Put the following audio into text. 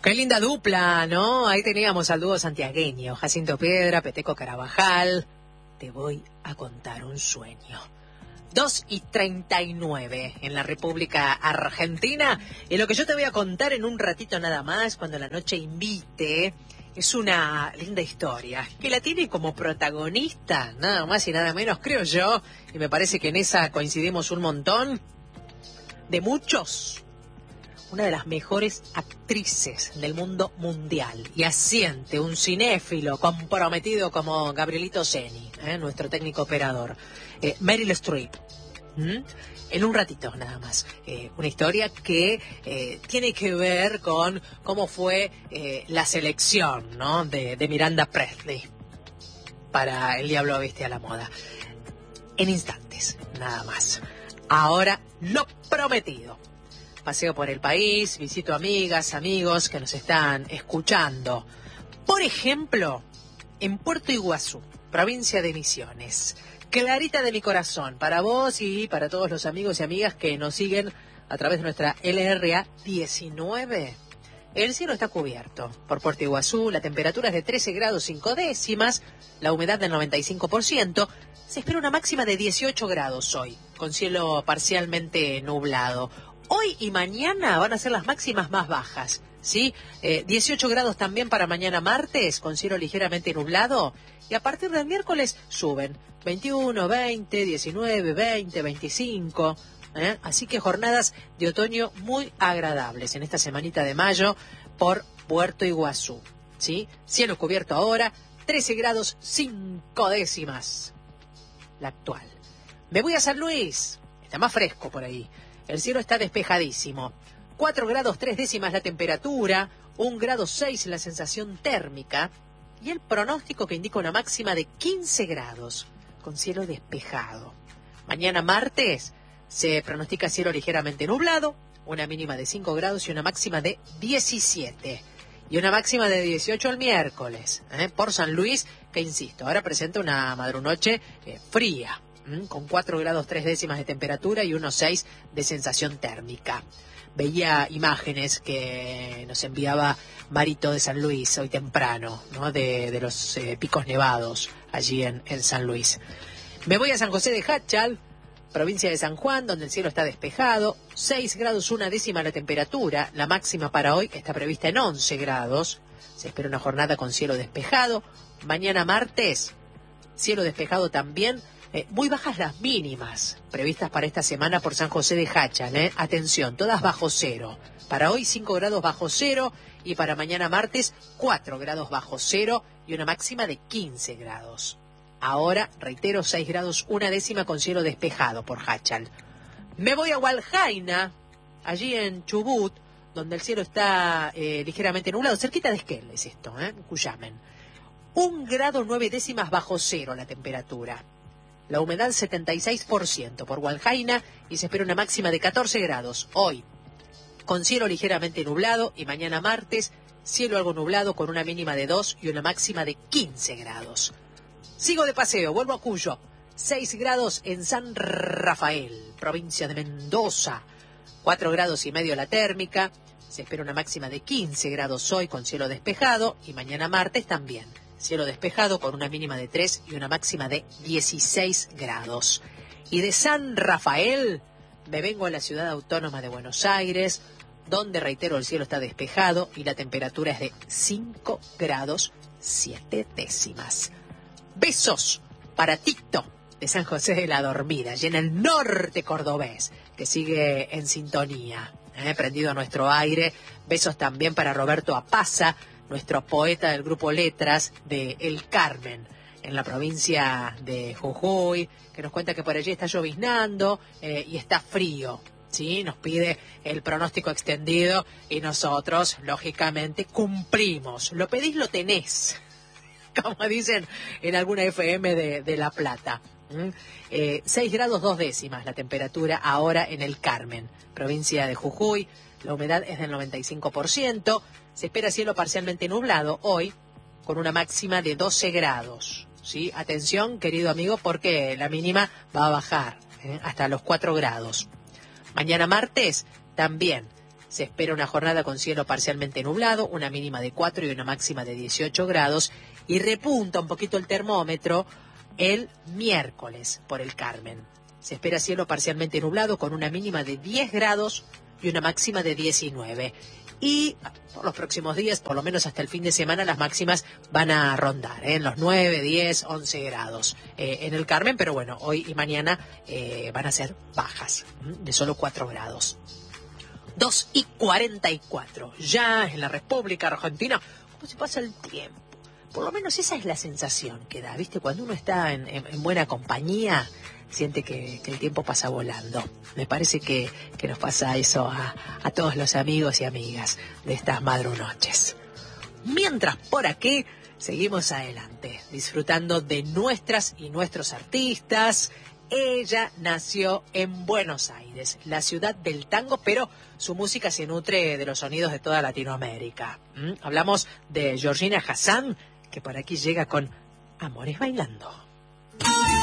Qué linda dupla, ¿no? Ahí teníamos al dúo santiagueño, Jacinto Piedra, Peteco Carabajal. Te voy a contar un sueño. 2:39 en la República Argentina. Y lo que yo te voy a contar en un ratito nada más, cuando la noche invite, es una linda historia que la tiene como protagonista, nada más y nada menos, creo yo, y me parece que en esa coincidimos un montón, de muchos, una de las mejores actrices del mundo mundial, y asiente un cinéfilo comprometido como Gabrielito Ceni, nuestro técnico operador, Meryl Streep. En un ratito nada más, una historia que tiene que ver con cómo fue la selección, ¿no?, de Miranda Presley para El Diablo Viste a la Moda. En instantes, nada más. Ahora, lo prometido. Paseo por el país, visito amigas, amigos que nos están escuchando. Por ejemplo, en Puerto Iguazú, provincia de Misiones. Clarita de mi corazón, para vos y para todos los amigos y amigas que nos siguen a través de nuestra LRA 19. El cielo está cubierto por Puerto Iguazú, la temperatura es de 13 grados 5 décimas, la humedad del 95%, se espera una máxima de 18 grados hoy, con cielo parcialmente nublado. Hoy y mañana van a ser las máximas más bajas, ¿sí? 18 grados también para mañana martes, con cielo ligeramente nublado, y a partir del miércoles suben 21, 20, 19, 20, 25, así que jornadas de otoño muy agradables en esta semanita de mayo por Puerto Iguazú, ¿sí? Cielo cubierto ahora, 13 grados 5 décimas, la actual. Me voy a San Luis, está más fresco por ahí. El cielo está despejadísimo. 4 grados 3 décimas la temperatura, 1 grado 6 la sensación térmica y el pronóstico que indica una máxima de 15 grados con cielo despejado. Mañana martes se pronostica cielo ligeramente nublado, una mínima de 5 grados y una máxima de 17. Y una máxima de 18 el miércoles, por San Luis, que insisto, ahora presenta una madrunoche fría, con 4 grados 3 décimas de temperatura y 1,6 de sensación térmica. Veía imágenes que nos enviaba Marito de San Luis hoy temprano, ¿no?, de los picos nevados allí en San Luis. Me voy a San José de Jáchal, provincia de San Juan, donde el cielo está despejado, 6 grados 1 décima la temperatura, la máxima para hoy está prevista en 11 grados, se espera una jornada con cielo despejado. Mañana martes, cielo despejado también. Muy bajas las mínimas previstas para esta semana por San José de Jáchal. Atención, todas bajo cero. Para hoy 5 grados bajo cero y para mañana martes 4 grados bajo cero y una máxima de 15 grados. Ahora, reitero, 6 grados 1 décima con cielo despejado por Jáchal. Me voy a Hualjaina, allí en Chubut, donde el cielo está ligeramente nublado, cerquita de Esquel es esto, Cuyamen. 1 grado 9 décimas bajo cero la temperatura. La humedad 76% por Hualjaina y se espera una máxima de 14 grados hoy, con cielo ligeramente nublado, y mañana martes, cielo algo nublado con una mínima de 2 y una máxima de 15 grados. Sigo de paseo, vuelvo a Cuyo, 6 grados en San Rafael, provincia de Mendoza, 4 grados y medio la térmica, se espera una máxima de 15 grados hoy con cielo despejado y mañana martes también. Cielo despejado con una mínima de 3 y una máxima de 16 grados. Y de San Rafael me vengo a la ciudad autónoma de Buenos Aires, donde, reitero, el cielo está despejado y la temperatura es de 5 grados 7 décimas. Besos para Tito de San José de la Dormida, y en el norte cordobés, que sigue en sintonía, prendido a nuestro aire. Besos también para Roberto Apaza, nuestro poeta del grupo Letras de El Carmen, en la provincia de Jujuy, que nos cuenta que por allí está lloviznando y está frío, ¿sí? Nos pide el pronóstico extendido y nosotros, lógicamente, cumplimos. Lo pedís, lo tenés, como dicen en alguna FM de La Plata. 6 grados 2 décimas la temperatura ahora en El Carmen, provincia de Jujuy. La humedad es del 95%. Se espera cielo parcialmente nublado hoy, con una máxima de 12 grados. ¿Sí? Atención, querido amigo, porque la mínima va a bajar hasta los 4 grados. Mañana martes también Se espera una jornada con cielo parcialmente nublado, una mínima de 4 y una máxima de 18 grados. Y repunta un poquito el termómetro el miércoles por el Carmen. Se espera cielo parcialmente nublado con una mínima de 10 grados y una máxima de 19. Y por los próximos días, por lo menos hasta el fin de semana, las máximas van a rondar en los 9, 10, 11 grados en el Carmen, pero bueno, hoy y mañana van a ser bajas, de solo 4 grados. 2:44, ya en la República Argentina, ¿cómo se pasa el tiempo? Por lo menos esa es la sensación que da, ¿viste? Cuando uno está en buena compañía, siente que el tiempo pasa volando. Me parece que nos pasa eso a todos los amigos y amigas de estas madrunoches. Mientras por aquí seguimos adelante, disfrutando de nuestras y nuestros artistas. Ella nació en Buenos Aires, la ciudad del tango, pero su música se nutre de los sonidos de toda Latinoamérica. Hablamos de Georgina Hassan, que por aquí llega con Amores Bailando.